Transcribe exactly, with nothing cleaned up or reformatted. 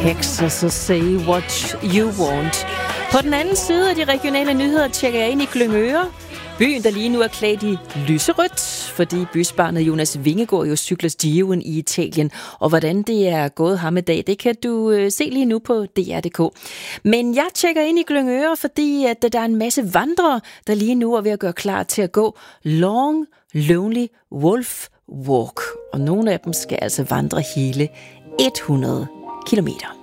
Hex, og så say what you want. På den anden side af de regionale nyheder tjekker jeg ind i Glyngøre. Byen, der lige nu er klædt i lyserødt, fordi bysbarnet Jonas Vingegaard jo cykler Giroen i Italien. Og hvordan det er gået ham i dag, det kan du øh, se lige nu på D R punktum d k. Men jeg tjekker ind i Glyngøre, fordi at der er en masse vandrere, der lige nu er ved at gøre klar til at gå Long Lonely Wolf Walk. Og nogle af dem skal altså vandre hele hundrede kilometer.